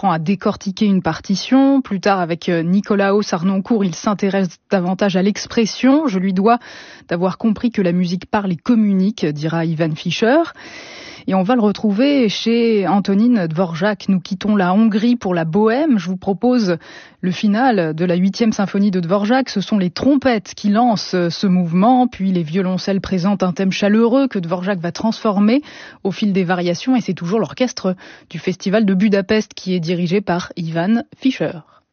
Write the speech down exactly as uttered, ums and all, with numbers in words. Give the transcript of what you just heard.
apprend à décortiquer une partition. Plus tard, avec Nicolaos Harnoncourt, il s'intéresse davantage à l'expression. Je lui dois d'avoir compris que la musique parle et communique, dira Ivan Fischer. Et on va le retrouver chez Antonín Dvořák. Nous quittons la Hongrie pour la Bohème. Je vous propose le final de la huitième symphonie de Dvořák. Ce sont les trompettes qui lancent ce mouvement, puis les violoncelles présentent un thème chaleureux que Dvořák va transformer au fil des variations. Et c'est toujours l'orchestre du Festival de Budapest qui est dirigé par Ivan Fischer.